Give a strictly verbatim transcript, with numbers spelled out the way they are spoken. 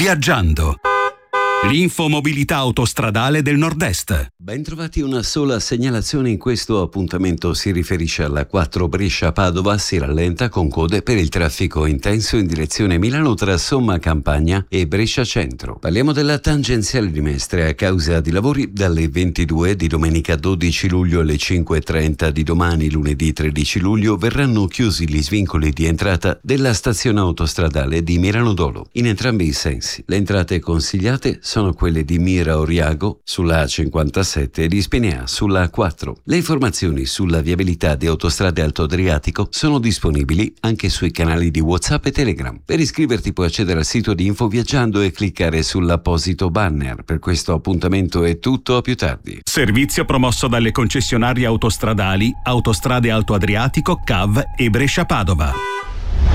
Viaggiando. L'infomobilità autostradale del Nord-Est. Bentrovati, una sola segnalazione in questo appuntamento si riferisce alla quattro Brescia-Padova, si rallenta con code per il traffico intenso in direzione Milano tra Somma Campagna e Brescia Centro. Parliamo della tangenziale di Mestre a causa di lavori dalle ventidue di domenica dodici luglio alle cinque e trenta di domani lunedì tredici luglio verranno chiusi gli svincoli di entrata della stazione autostradale di Mirano Dolo in entrambi i sensi. Le entrate consigliate sono quelle di Mira Oriago sulla A cinquantasette e di Spinea sulla A quattro. Le informazioni sulla viabilità di Autostrade Alto Adriatico sono disponibili anche sui canali di WhatsApp e Telegram. Per iscriverti puoi accedere al sito di Info Viaggiando e cliccare sull'apposito banner. Per questo appuntamento è tutto, a più tardi. Servizio promosso dalle concessionarie autostradali Autostrade Alto Adriatico, C A V e Brescia Padova.